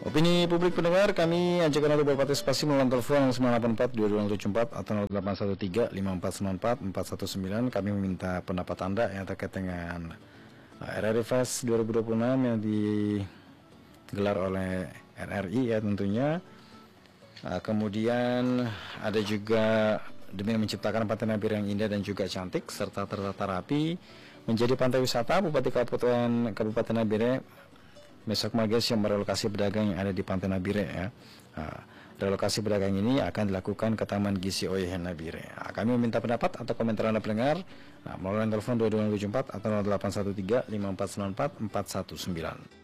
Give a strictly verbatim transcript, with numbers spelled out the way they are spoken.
Opini publik pendengar kami ajakkan untuk berpartisipasi melalui telepon sembilan delapan empat dua dua tujuh empat atau nol delapan satu tiga lima empat sembilan empat empat satu sembilan. Kami meminta pendapat Anda yang terkait dengan R R I Fest dua ribu dua puluh enam yang digelar oleh R R I ya tentunya. Kemudian ada juga demi menciptakan Pantai Nabire yang indah dan juga cantik serta tertata rapi menjadi pantai wisata. Bupati Kabupaten Kabupaten Nabire Mesak Mages yang merelokasi pedagang yang ada di Pantai Nabire ya. Nah, relokasi pedagang ini akan dilakukan ke Taman Gizi Oyen Nabire. Nah, kami meminta pendapat atau komentar Anda pendengar nah, melalui telepon dua dua tujuh empat atau nol delapan satu tiga lima empat sembilan empat empat satu sembilan.